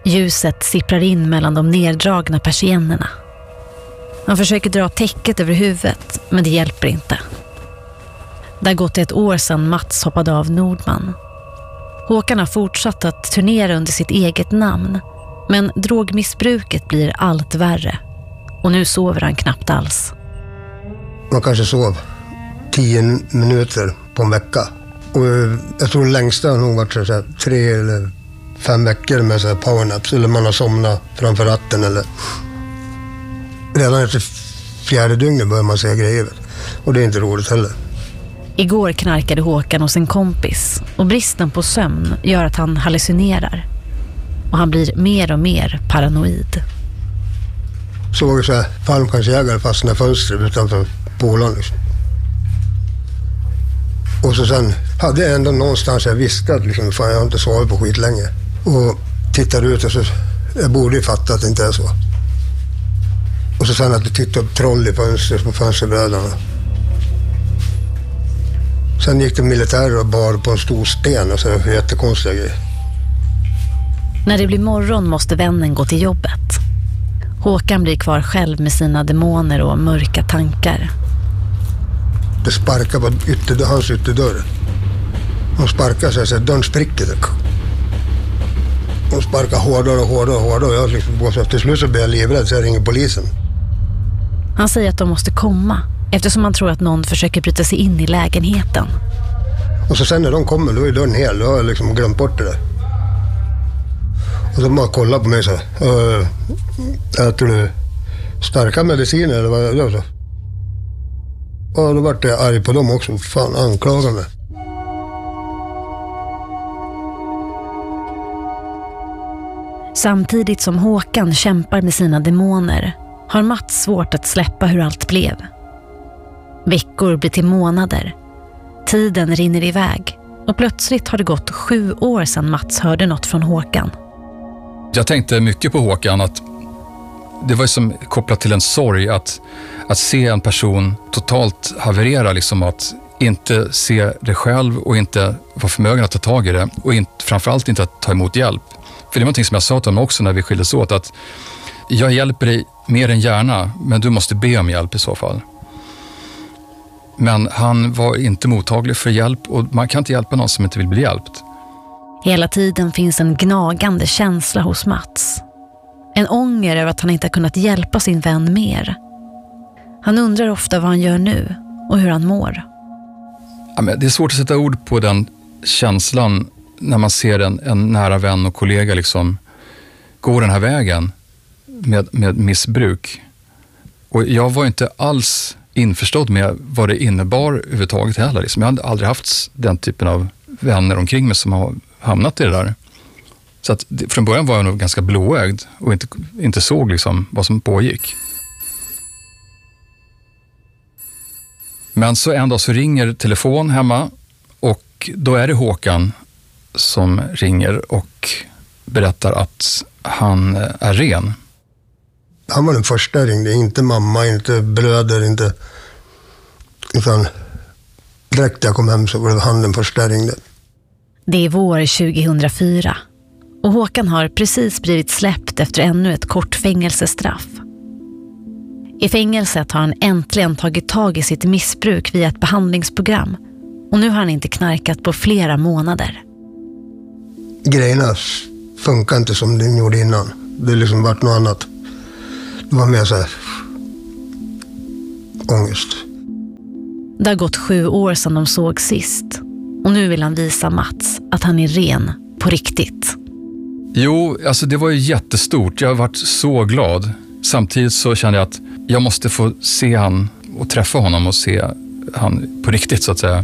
Ljuset sipprar in mellan de neddragna persiennerna. Han försöker dra täcket över huvudet, men det hjälper inte. Det har gått 1 år sedan Mats hoppade av Nordman. Håkan har fortsatt att turnera under sitt eget namn, men drogmissbruket blir allt värre. Och nu sover han knappt alls. Man kanske sov 10 minuter på en vecka. Och jag tror längsta har nog varit så här 3 eller 5 veckor med så här powernaps. Eller man har somnat framför ratten. Eller... Redan efter 4:e dygnet börjar man säga grejer. Och det är inte roligt heller. Igår knarkade Håkan hos en kompis. Och bristen på sömn gör att han hallucinerar. Och han blir mer och mer paranoid. Såg så här fallskärmsjägare fastna i fönstret utanför Polen liksom. Och så sen hade jag ändå någonstans jag visste att liksom, fan, jag har inte sovit på skit länge. Och tittar ut och så, jag borde ju fatta att det inte är så. Och så sen att det tittade upp troll i fönstret på fönsterbrädorna. Sen gick det militärer och bar på en stor sten och så är det jättekonstiga grejer. När det blir morgon måste vännen gå till jobbet. Håkan blir kvar själv med sina demoner och mörka tankar. Det sparkar på hans ytterdörr. Hon sparkar så att dörren spricker. Hon sparkar hårdare och hårdare och hårdare. Jag liksom, till slut så blir jag livrädd så jag ringer polisen. Han säger att de måste komma eftersom han tror att någon försöker bryta sig in i lägenheten. Och så sen när de kommer då är dörren hel. Då har jag liksom glömt bort det där. Och så bara kollar på mig så här. Äter du starka mediciner eller vad jag så? Och då vart jag arg på dem också. Fan, anklagar mig. Samtidigt som Håkan kämpar med sina demoner har Mats svårt att släppa hur allt blev. Veckor blir till månader. Tiden rinner iväg och plötsligt har det gått 7 år sedan Mats hörde något från Håkan. Jag tänkte mycket på Håkan att det var som kopplat till en sorg att se en person totalt haverera, liksom att inte se det själv och inte vara förmögen att ta tag i det och framförallt inte att ta emot hjälp. För det var någonting som jag sa till honom också när vi skildes åt, att jag hjälper dig mer än gärna, men du måste be om hjälp i så fall. Men han var inte mottaglig för hjälp och man kan inte hjälpa någon som inte vill bli hjälpt. Hela tiden finns en gnagande känsla hos Mats. En ånger över att han inte har kunnat hjälpa sin vän mer. Han undrar ofta vad han gör nu och hur han mår. Ja, men det är svårt att sätta ord på den känslan när man ser en nära vän och kollega liksom gå den här vägen med missbruk. Och jag var inte alls införstådd med vad det innebar överhuvudtaget heller. Liksom. Jag hade aldrig haft den typen av vänner omkring mig som har hamnat i det där. Så att från början var jag nog ganska blåögd och inte såg liksom vad som pågick. Men så en dag så ringer telefon hemma och då är det Håkan som ringer och berättar att han är ren. Han var den första jag ringde, inte mamma, inte bröder, inte... Utan direkt när jag kom hem så var det han den första jag ringde. Det är vår 2004 och Håkan har precis blivit släppt efter ännu ett kort fängelsestraff. I fängelset har han äntligen tagit tag i sitt missbruk via ett behandlingsprogram och nu har han inte knarkat på flera månader. Grejerna funkar inte som de gjorde innan. Det har liksom varit något annat. Det var mer så här ångest. Det har gått 7 år sedan de såg sist och nu vill han visa Mats att han är ren på riktigt. Jo, alltså det var ju jättestort. Jag har varit så glad. Samtidigt så kände jag att jag måste få se han och träffa honom och se han på riktigt så att säga.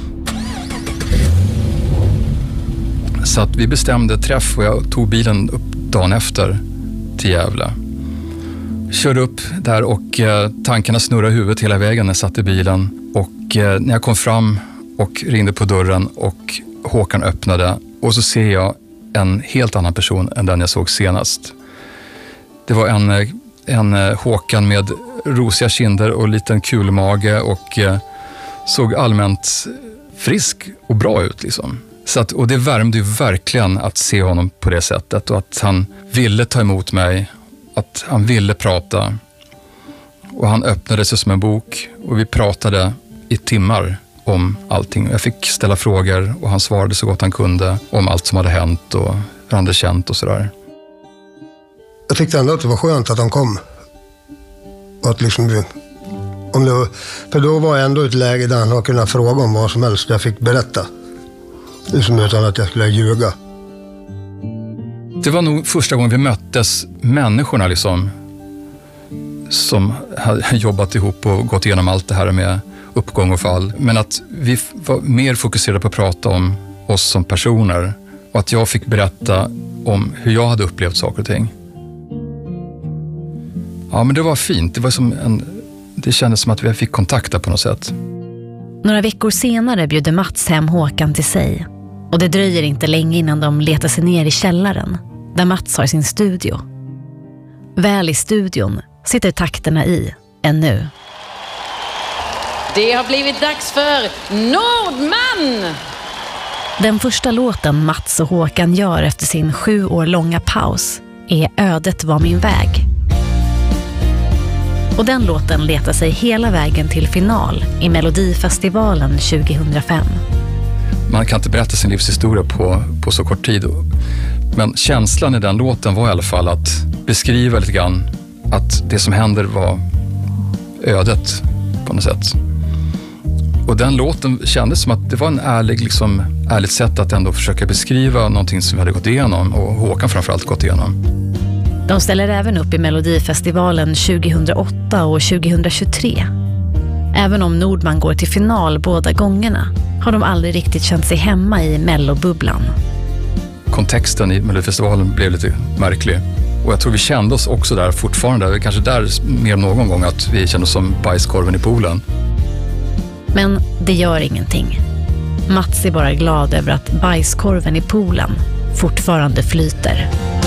Så att vi bestämde träff och jag tog bilen upp dagen efter till Gävle. Körde upp där och tankarna snurrade i huvudet hela vägen när jag satt i bilen. Och när jag kom fram och ringde på dörren och Håkan öppnade och så ser jag en helt annan person än den jag såg senast. Det var en Håkan med rosiga kinder och liten kulmage och såg allmänt frisk och bra ut liksom. Så att, och det värmde ju verkligen att se honom på det sättet och att han ville ta emot mig, att han ville prata. Och han öppnade sig som en bok och vi pratade i timmar om allting. Jag fick ställa frågor och han svarade så gott han kunde om allt som hade hänt och hur han hade känt och sådär. Jag tyckte ändå att det var skönt att han kom. Och att liksom, för då var jag ändå i ett läge där han har kunnat fråga om vad som helst. Jag fick berätta. Liksom utan att jag skulle ljuga. Det var nog första gången vi möttes människorna liksom, som hade jobbat ihop och gått igenom allt det här med uppgång och fall. Men att vi var mer fokuserade på att prata om oss som personer och att jag fick berätta om hur jag hade upplevt saker och ting. Ja, men det var fint. Det var det kändes som att vi fick kontakta på något sätt. Några veckor senare bjuder Mats hem Håkan till sig. Och det dröjer inte länge innan de letar sig ner i källaren, där Mats har sin studio. Väl i studion sitter takterna i ännu. Det har blivit dags för Nordman! Den första låten Mats och Håkan gör efter sin 7 år långa paus är Ödet var min väg. Och den låten letar sig hela vägen till final i Melodifestivalen 2005. Man kan inte berätta sin livshistoria på så kort tid. Men känslan i den låten var i alla fall att beskriva lite grann att det som händer var ödet på något sätt. Och den låten kändes som att det var en ärligt sätt att ändå försöka beskriva någonting som vi hade gått igenom och Håkan framförallt gått igenom. De ställer även upp i Melodifestivalen 2008 och 2023. Även om Nordman går till final båda gångerna har de aldrig riktigt känt sig hemma i mellobubblan. Kontexten i Melodifestivalen blev lite märklig. Och jag tror vi kände oss också där fortfarande, kanske där mer än någon gång, att vi kände oss som bajskorven i poolen. Men det gör ingenting. Mats är bara glad över att bajskorven i poolen fortfarande flyter.